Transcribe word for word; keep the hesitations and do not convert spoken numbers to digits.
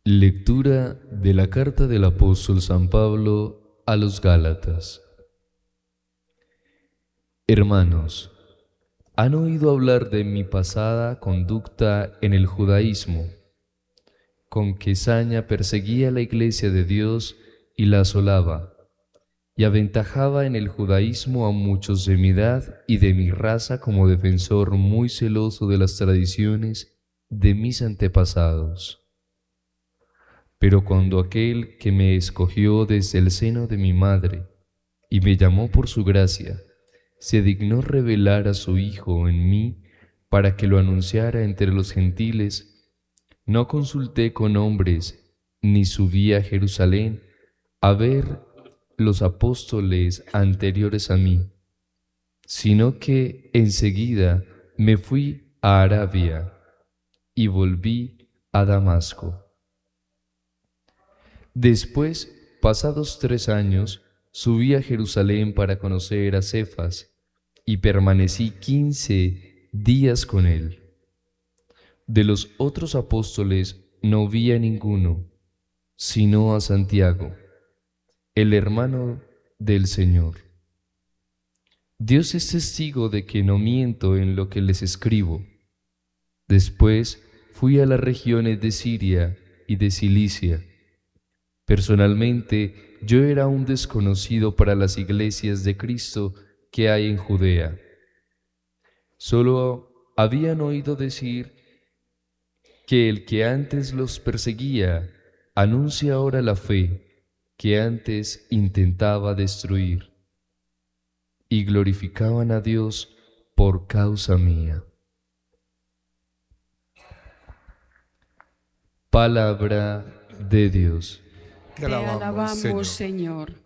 Lectura de la carta del apóstol San Pablo a los Gálatas. Hermanos, ¿han oído hablar de mi pasada conducta en el judaísmo? Con qué saña perseguía la iglesia de Dios y la asolaba, y aventajaba en el judaísmo a muchos de mi edad y de mi raza como defensor muy celoso de las tradiciones de mis antepasados. Pero cuando aquel que me escogió desde el seno de mi madre y me llamó por su gracia, se dignó revelar a su Hijo en mí para que lo anunciara entre los gentiles, no consulté con hombres ni subí a Jerusalén a ver los apóstoles anteriores a mí, sino que enseguida me fui a Arabia y volví a Damasco. Después, pasados tres años, subí a Jerusalén para conocer a Cefas y permanecí quince días con él. De los otros apóstoles no vi a ninguno, sino a Santiago, el hermano del Señor. Dios es testigo de que no miento en lo que les escribo. Después fui a las regiones de Siria y de Cilicia. Personalmente, yo era un desconocido para las iglesias de Cristo que hay en Judea. Solo habían oído decir que el que antes los perseguía anuncia ahora la fe que antes intentaba destruir, y glorificaban a Dios por causa mía. Palabra de Dios. Te alabamos, Te alabamos, Señor. Señor.